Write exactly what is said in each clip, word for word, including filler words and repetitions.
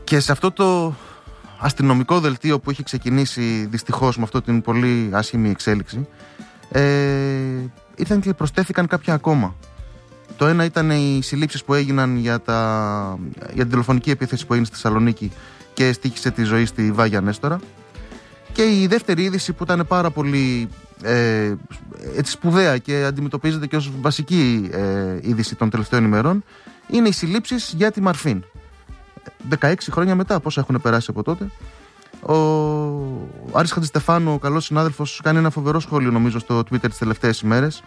Και σε αυτό το αστυνομικό δελτίο που έχει ξεκινήσει δυστυχώς με αυτή την πολύ άσχημη εξέλιξη, ε, ήταν και προσθέθηκαν κάποια ακόμα. Το ένα ήταν οι συλλήψεις που έγιναν για, τα, για την τηλεφωνική επίθεση που έγινε στη Θεσσαλονίκη και στοίχησε τη ζωή στη Βάγια Νέστορα. Και η δεύτερη είδηση που ήταν πάρα πολύ ε, έτσι σπουδαία και αντιμετωπίζεται και ως βασική ε, είδηση των τελευταίων ημερών είναι οι συλλήψεις για τη Μαρφίν. δεκαέξι χρόνια μετά, πόσα έχουν περάσει από τότε. Ο Άρης Χατζηστεφάνου, ο καλός συνάδελφος, κάνει ένα φοβερό σχόλιο νομίζω στο Twitter τις τελευταίες ημέρες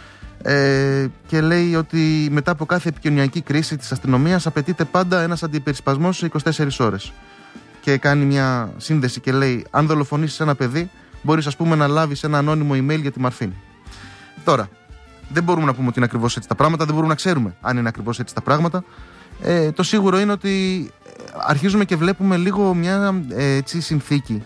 ε, και λέει ότι μετά από κάθε επικοινωνιακή κρίση της αστυνομίας απαιτείται πάντα ένας αντιπερισπασμός σε είκοσι τέσσερις ώρες. Και κάνει μια σύνδεση και λέει: αν δολοφονήσεις ένα παιδί, μπορείς ας πούμε να λάβεις ένα ανώνυμο email για τη Μαρφίν. Τώρα, δεν μπορούμε να πούμε ότι είναι ακριβώς έτσι τα πράγματα, δεν μπορούμε να ξέρουμε αν είναι ακριβώς έτσι τα πράγματα. Ε, το σίγουρο είναι ότι αρχίζουμε και βλέπουμε λίγο μια ε, έτσι, συνθήκη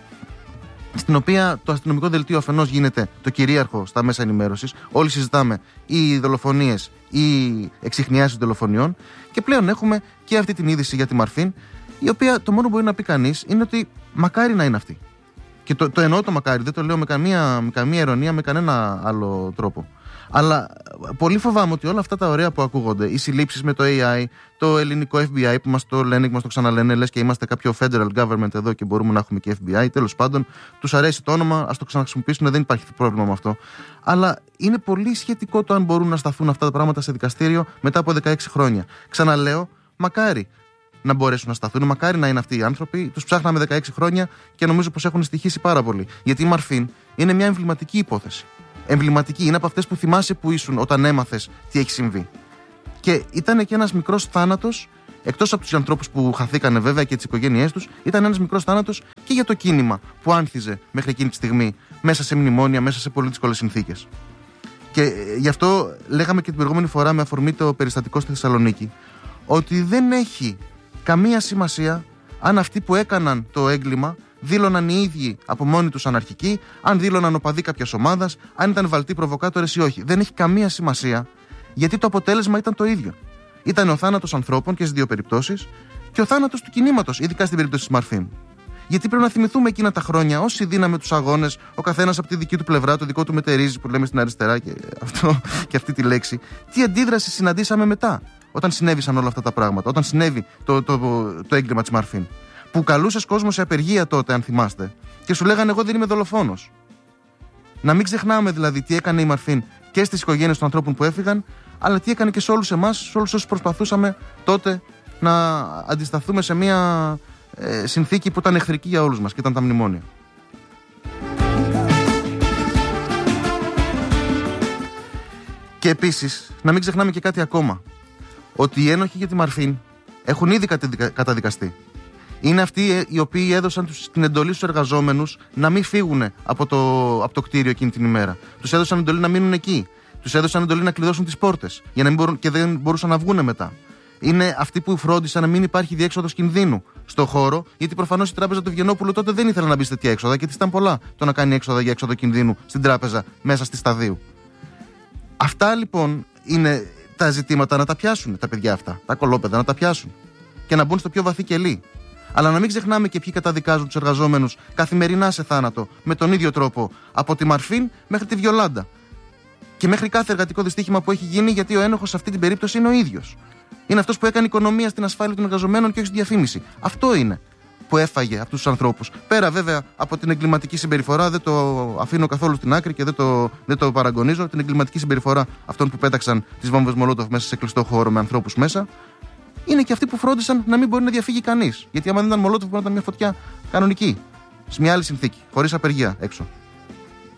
στην οποία το αστυνομικό δελτίο αφενός γίνεται το κυρίαρχο στα μέσα ενημέρωσης. Όλοι συζητάμε ή δολοφονίες ή εξιχνιάσεις δολοφονιών και πλέον έχουμε και αυτή την είδηση για τη Μαρφίν, η οποία το μόνο που μπορεί να πει κανείς είναι ότι μακάρι να είναι αυτή. Και το, το εννοώ το μακάρι, δεν το λέω με καμία, με καμία ειρωνία, με κανένα άλλο τρόπο. Αλλά πολύ φοβάμαι ότι όλα αυτά τα ωραία που ακούγονται, οι συλλήψεις με το έι άι, το ελληνικό εφ μπι άι που μας το λένε και μας το ξαναλένε, λες και είμαστε κάποιο federal government εδώ και μπορούμε να έχουμε και εφ μπι άι, τέλος πάντων, τους αρέσει το όνομα, ας το ξαναχρησιμοποιήσουν, δεν υπάρχει πρόβλημα με αυτό. Αλλά είναι πολύ σχετικό το αν μπορούν να σταθούν αυτά τα πράγματα σε δικαστήριο μετά από δεκαέξι χρόνια. Ξαναλέω, μακάρι να μπορέσουν να σταθούν, μακάρι να είναι αυτοί οι άνθρωποι. Τους ψάχναμε δεκαέξι χρόνια και νομίζω πως έχουν στοιχήσει πάρα πολύ. Γιατί η Μαρφίν είναι μια εμβληματική υπόθεση. Εμβληματική, είναι από αυτές που θυμάσαι που ήσουν όταν έμαθες τι έχει συμβεί. Και ήταν και ένας μικρός θάνατος, εκτός από τους ανθρώπους που χαθήκανε βέβαια και τις οικογένειές τους, ήταν ένας μικρός θάνατος και για το κίνημα που άνθιζε μέχρι εκείνη τη στιγμή μέσα σε μνημόνια, μέσα σε πολύ δύσκολες συνθήκες. Και γι' αυτό λέγαμε και την προηγούμενη φορά με αφορμή το περιστατικό στη Θεσσαλονίκη, ότι δεν έχει καμία σημασία αν αυτοί που έκαναν το έγκλημα δήλωναν οι ίδιοι από μόνοι τους αναρχικοί, αν δήλωναν οπαδοί κάποιας ομάδας, αν ήταν βαλτοί προβοκάτορες ή όχι. Δεν έχει καμία σημασία, γιατί το αποτέλεσμα ήταν το ίδιο. Ήταν ο θάνατος ανθρώπων και στις δύο περιπτώσεις και ο θάνατος του κινήματος, ειδικά στην περίπτωση της Μαρφίν. Γιατί πρέπει να θυμηθούμε εκείνα τα χρόνια, όσοι δίναμε τους αγώνες, ο καθένας από τη δική του πλευρά, το δικό του μετερίζει που λέμε στην αριστερά και, αυτό, και αυτή τη λέξη, τι αντίδραση συναντήσαμε μετά, όταν συνέβησαν όλα αυτά τα πράγματα, όταν συνέβη το, το, το, το έγκλημα της Μαρφίν. Που καλούσες κόσμο σε απεργία τότε, αν θυμάστε, και σου λέγανε: εγώ δεν είμαι δολοφόνος. Να μην ξεχνάμε δηλαδή τι έκανε η Μαρφίν και στις οικογένειες των ανθρώπων που έφυγαν, αλλά τι έκανε και σε όλους εμάς, σε όλους όσους προσπαθούσαμε τότε να αντισταθούμε σε μια ε, συνθήκη που ήταν εχθρική για όλους μας και ήταν τα μνημόνια. Και επίσης, να μην ξεχνάμε και κάτι ακόμα. Ότι οι ένοχοι για τη Μαρφίν έχουν ήδη καταδικαστεί. Είναι αυτοί οι οποίοι έδωσαν την εντολή στους εργαζόμενους να μην φύγουν από το, από το κτίριο εκείνη την ημέρα. Τους έδωσαν εντολή να μείνουν εκεί. Τους έδωσαν εντολή να κλειδώσουν τις πόρτες για να μην μπορούν, και δεν μπορούσαν να βγουν μετά. Είναι αυτοί που φρόντισαν να μην υπάρχει διέξοδος κινδύνου στο χώρο, γιατί προφανώς η τράπεζα του Ευγενόπουλου τότε δεν ήθελε να μπει σε τέτοια έξοδα, γιατί ήταν πολλά το να κάνει έξοδα για έξοδο κινδύνου στην τράπεζα μέσα στη Σταδίου. Αυτά λοιπόν είναι τα ζητήματα να τα πιάσουν τα παιδιά αυτά, τα κολόπεδα να τα πιάσουν και να μπουν στο πιο βαθύ κελί. Αλλά να μην ξεχνάμε και ποιοι καταδικάζουν τους εργαζόμενους καθημερινά σε θάνατο με τον ίδιο τρόπο, από τη Μαρφίν μέχρι τη Βιολάντα. Και μέχρι κάθε εργατικό δυστύχημα που έχει γίνει, γιατί ο ένοχος σε αυτή την περίπτωση είναι ο ίδιος. Είναι αυτός που έκανε οικονομία στην ασφάλεια των εργαζομένων και όχι στη διαφήμιση. Αυτό είναι που έφαγε αυτούς τους ανθρώπους. Πέρα βέβαια από την εγκληματική συμπεριφορά, δεν το αφήνω καθόλου στην άκρη και δεν το, δεν το παραγωνίζω. Την εγκληματική συμπεριφορά αυτών που πέταξαν τις βόμβες Μολότοφ μέσα σε κλειστό χώρο με ανθρώπους μέσα. Είναι και αυτοί που φρόντισαν να μην μπορεί να διαφύγει κανείς. Γιατί άμα δεν ήταν Μολότοφ, μπορεί να ήταν μια φωτιά κανονική. Σε μια άλλη συνθήκη, χωρίς απεργία έξω.